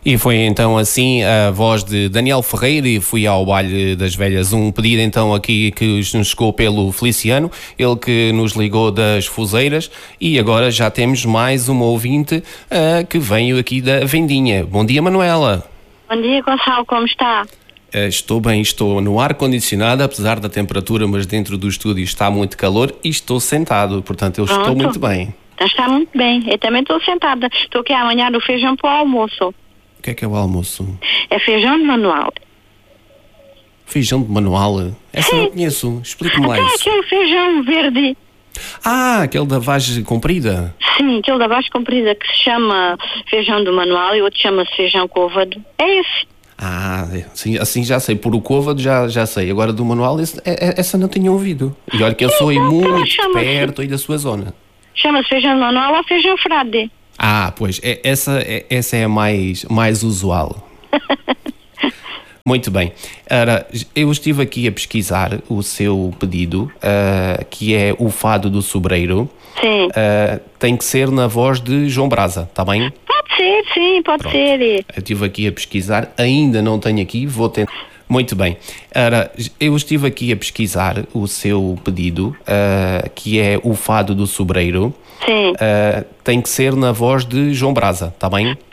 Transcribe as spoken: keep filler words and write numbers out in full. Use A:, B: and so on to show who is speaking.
A: E foi então assim a voz de Daniel Ferreira e fui ao Baile das Velhas. Um pedido então aqui que nos chegou pelo Feliciano, ele que nos ligou das Fuzeiras, e agora já temos mais uma ouvinte uh, que veio aqui da Vendinha. Bom dia, Manuela.
B: Bom dia, Gonçalo, como está?
A: Uh, estou bem, estou no ar-condicionado, apesar da temperatura, mas dentro do estúdio está muito calor e estou sentado, portanto eu
B: Pronto.
A: estou muito bem.
B: Então está muito bem, eu também estou sentada. Estou aqui amanhã no feijão para o almoço.
A: O que é que é o almoço?
B: É feijão de manual.
A: Feijão de manual? Essa
B: Sim.
A: não conheço, explique-me lá
B: Até
A: isso.
B: aquele feijão verde.
A: Ah, aquele da vagem comprida?
B: Sim, aquele da baixa comprida que se chama feijão do manual e outro chama-se feijão côvado. É esse.
A: Ah, assim, assim já sei, por o côvado já, já sei, agora do manual esse, é- é- essa não tinha ouvido. E olha que eu sou aí
B: Então,
A: muito
B: chama-se-
A: perto aí da sua zona.
B: Chama-se feijão de manual ou feijão frade.
A: Ah, pois, é- essa, é, essa é a mais, mais usual. Muito bem. Ora, eu estive aqui a pesquisar o seu pedido, ah, que é o Fado do Sobreiro.
B: Sim.
A: Ah, tem que ser na voz de João Brasa, está bem?
B: Pode ser, sim, pode
A: Pronto.
B: ser.
A: Eu estive aqui a pesquisar, ainda não tenho aqui, vou tentar. Muito bem. Ora, eu estive aqui a pesquisar o seu pedido, ah, que é o Fado do Sobreiro.
B: Sim.
A: Ah, tem que ser na voz de João Brasa, está bem?